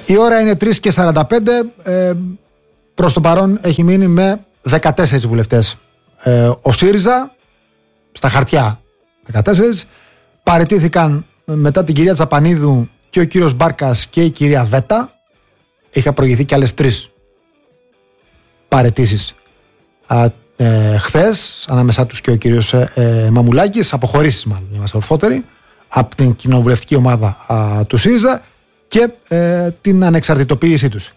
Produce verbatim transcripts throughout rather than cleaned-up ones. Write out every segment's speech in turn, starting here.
Η ώρα είναι τρεις και σαράντα πέντε. Ε, προς το παρόν έχει μείνει με δεκατέσσερις βουλευτές. Ε, ο ΣΥΡΙΖΑ, στα χαρτιά δεκατέσσερις, παραιτήθηκαν μετά την κυρία Τσαπανίδου και ο κύριος Μπάρκας και η κυρία Βέτα. Είχα προηγηθεί και άλλες τρεις παραιτήσεις ε, χθες, ανάμεσά τους και ο κύριος ε, ε, Μαμουλάκης, αποχωρήσεις μάλλον, είμαστε ορθότεροι, από την κοινοβουλευτική ομάδα α, του ΣΥΡΙΖΑ και ε, την ανεξαρτητοποίησή τους.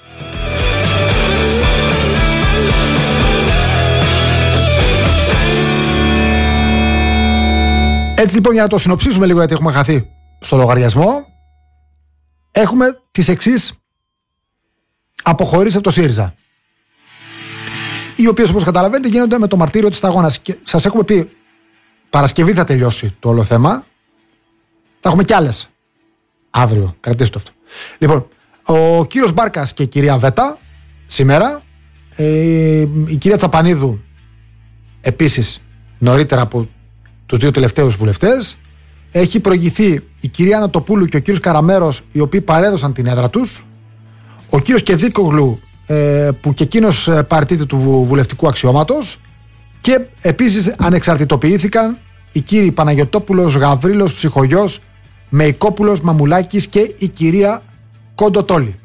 Έτσι λοιπόν, για να το συνοψίσουμε λίγο, γιατί έχουμε χαθεί στο λογαριασμό, έχουμε τις εξής αποχωρήσεις από το ΣΥΡΙΖΑ, οι οποίες, όπως καταλαβαίνετε, γίνονται με το μαρτύριο της σταγόνας. Και σας έχουμε πει, Παρασκευή θα τελειώσει το όλο θέμα. Θα έχουμε κι άλλες αύριο, κρατήστε το αυτό. Λοιπόν, ο κύριος Μπάρκας και η κυρία Βέτα σήμερα, ε, η κυρία Τσαπανίδου επίσης νωρίτερα από τους δύο τελευταίους βουλευτές, έχει προηγηθεί η κυρία Ανατοπούλου και ο κύριος Καραμέρος, οι οποίοι παρέδωσαν την έδρα τους, ο κύριος Κεδίκογλου, ε, που και εκείνος παραιτείται του βουλευτικού αξιώματος, και επίσης ανεξαρτητοποιήθηκαν οι κύριοι Παναγιωτόπουλος, Γαβρίλος, Ψυχογιός, Μεϊκόπουλος, Μαμουλάκης και η κυρία Κοντοτόλη.